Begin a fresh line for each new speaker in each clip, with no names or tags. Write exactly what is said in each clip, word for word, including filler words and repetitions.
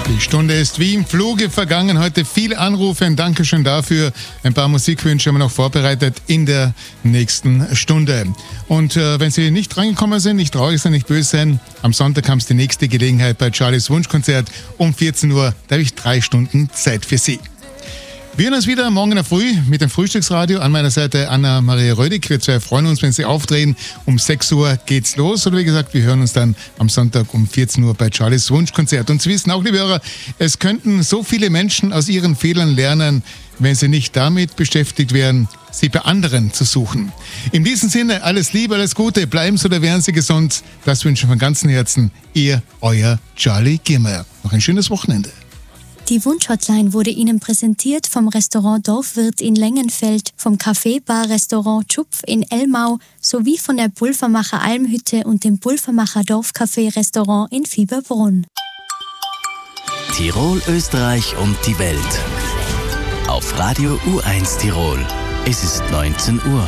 Die Stunde ist wie im Fluge vergangen. Heute viele Anrufe. Ein Dankeschön dafür. Ein paar Musikwünsche haben wir noch vorbereitet in der nächsten Stunde. Und äh, wenn Sie nicht drangekommen sind, nicht traurig sein, nicht böse sein, am Sonntag haben Sie die nächste Gelegenheit bei Charlies Wunschkonzert um vierzehn Uhr. Da habe ich drei Stunden Zeit für Sie. Wir hören uns wieder morgen in der Früh mit dem Frühstücksradio. An meiner Seite Anna-Maria Rödig. Wir zwei freuen uns, wenn Sie aufdrehen. Um sechs Uhr geht's los. Oder wie gesagt, wir hören uns dann am Sonntag um vierzehn Uhr bei Charlies Wunschkonzert. Und Sie wissen auch, liebe Hörer, es könnten so viele Menschen aus ihren Fehlern lernen, wenn sie nicht damit beschäftigt wären, sie bei anderen zu suchen. In diesem Sinne, alles Liebe, alles Gute. Bleiben Sie oder werden Sie gesund. Das wünsche ich von ganzem Herzen. Ihr, euer Charlie Giermeier. Noch ein schönes Wochenende.
Die Wunschhotline wurde Ihnen präsentiert vom Restaurant Dorfwirt in Lengenfeld, vom Café-Bar-Restaurant Tschupf in Elmau sowie von der Pulvermacher Almhütte und dem Pulvermacher Dorfcafé-Restaurant in Fieberbrunn.
Tirol, Österreich und die Welt. Auf Radio U eins Tirol. Es ist neunzehn Uhr.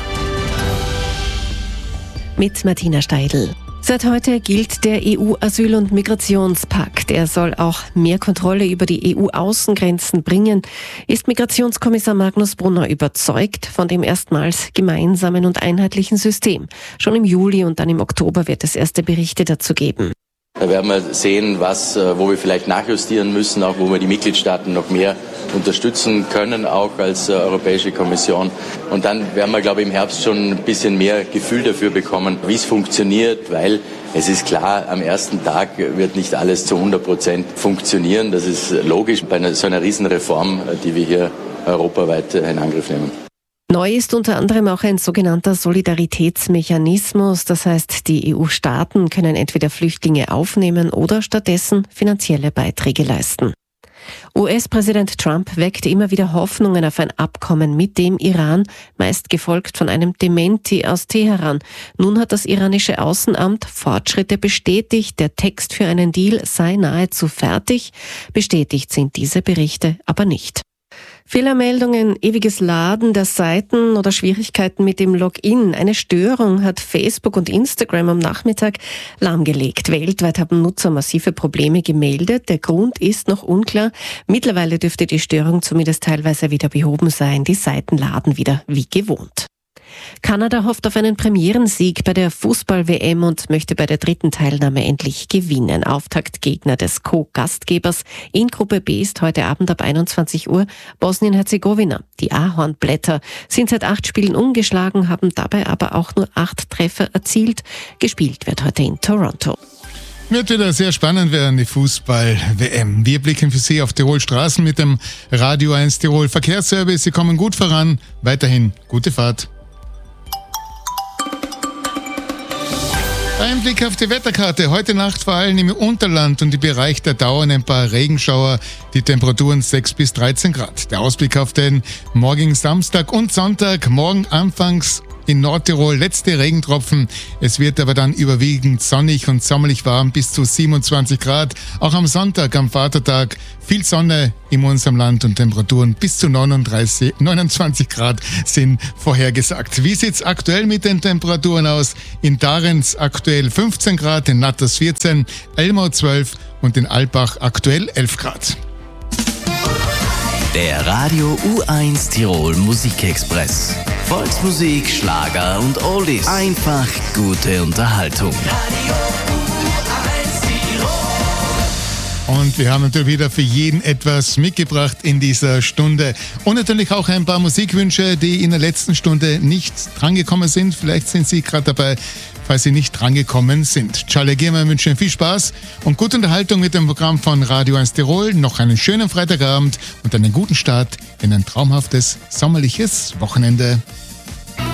Mit Martina Steidl. Seit heute gilt der E U-Asyl- und Migrationspakt. Er soll auch mehr Kontrolle über die E U-Außengrenzen bringen. Ist Migrationskommissar Magnus Brunner überzeugt von dem erstmals gemeinsamen und einheitlichen System. Schon im Juli und dann im Oktober wird es erste Berichte dazu geben.
Da werden wir sehen, was, wo wir vielleicht nachjustieren müssen, auch wo wir die Mitgliedstaaten noch mehr unterstützen können, auch als äh, Europäische Kommission. Und dann werden wir, glaube ich, im Herbst schon ein bisschen mehr Gefühl dafür bekommen, wie es funktioniert, weil es ist klar, am ersten Tag wird nicht alles zu hundert Prozent funktionieren. Das ist logisch bei einer, so einer Riesenreform, die wir hier europaweit in Angriff nehmen.
Neu ist unter anderem auch ein sogenannter Solidaritätsmechanismus. Das heißt, die E U-Staaten können entweder Flüchtlinge aufnehmen oder stattdessen finanzielle Beiträge leisten. U S-Präsident Trump weckte immer wieder Hoffnungen auf ein Abkommen mit dem Iran, meist gefolgt von einem Dementi aus Teheran. Nun hat das iranische Außenamt Fortschritte bestätigt. Der Text für einen Deal sei nahezu fertig. Bestätigt sind diese Berichte aber nicht. Fehlermeldungen, ewiges Laden der Seiten oder Schwierigkeiten mit dem Login. Eine Störung hat Facebook und Instagram am Nachmittag lahmgelegt. Weltweit haben Nutzer massive Probleme gemeldet. Der Grund ist noch unklar. Mittlerweile dürfte die Störung zumindest teilweise wieder behoben sein. Die Seiten laden wieder wie gewohnt. Kanada hofft auf einen Premierensieg bei der Fußball-W M und möchte bei der dritten Teilnahme endlich gewinnen. Auftaktgegner des Co-Gastgebers in Gruppe B ist heute Abend ab einundzwanzig Uhr Bosnien-Herzegowina. Die Ahornblätter sind seit acht Spielen ungeschlagen, haben dabei aber auch nur acht Treffer erzielt. Gespielt wird heute in Toronto.
Wird wieder sehr spannend werden, die Fußball-W M. Wir blicken für Sie auf Tirol Straßen mit dem Radio eins Tirol Verkehrsservice. Sie kommen gut voran. Weiterhin gute Fahrt. Ein Blick auf die Wetterkarte. Heute Nacht vor allem im Unterland und im Bereich der dauern ein paar Regenschauer. Die Temperaturen sechs bis dreizehn Grad. Der Ausblick auf den morgigen Samstag und Sonntag. Morgen anfangs in Nordtirol letzte Regentropfen. Es wird aber dann überwiegend sonnig und sommerlich warm bis zu siebenundzwanzig Grad. Auch am Sonntag, am Vatertag, viel Sonne in unserem Land und Temperaturen bis zu neununddreißig, neunundzwanzig Grad sind vorhergesagt. Wie sieht's aktuell mit den Temperaturen aus? In Darenz aktuell fünfzehn Grad, in Natters vierzehn, Elmau zwölf und in Alpbach aktuell elf Grad.
Der Radio U eins Tirol Musikexpress. Volksmusik, Schlager und Oldies. Einfach gute Unterhaltung. Radio U eins
Tirol. Und wir haben natürlich wieder für jeden etwas mitgebracht in dieser Stunde. Und natürlich auch ein paar Musikwünsche, die in der letzten Stunde nicht drangekommen sind. Vielleicht sind Sie gerade dabei, falls Sie nicht drangekommen sind. Charlie Giermeier wünscht Ihnen viel Spaß und gute Unterhaltung mit dem Programm von Radio eins Tirol. Noch einen schönen Freitagabend und einen guten Start in ein traumhaftes, sommerliches Wochenende.